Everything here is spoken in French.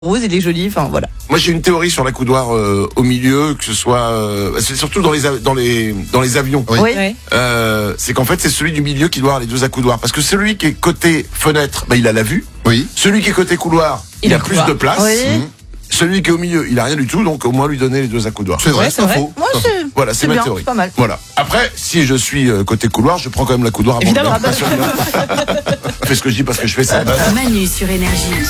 rose, il est joli, enfin voilà. Moi j'ai une théorie sur l'accoudoir au milieu, que ce soit c'est surtout dans les avions. Oui. Oui. C'est qu'en fait c'est celui du milieu qui doit avoir les deux accoudoirs, parce que celui qui est côté fenêtre, il a la vue. Oui. Celui qui est côté couloir, il a plus couloir. de place. Oui. Celui qui est au milieu, il a rien du tout, donc au moins lui donner les deux accoudoirs. C'est vrai, Ouais, c'est pas faux. Moi, Voilà, c'est ma bien, théorie. c'est pas mal. Voilà. Après, si je suis côté couloir, je prends quand même l'accoudoir avant. Évidemment. Je fais ce que je dis parce que je fais ça. Manu sur Énergie.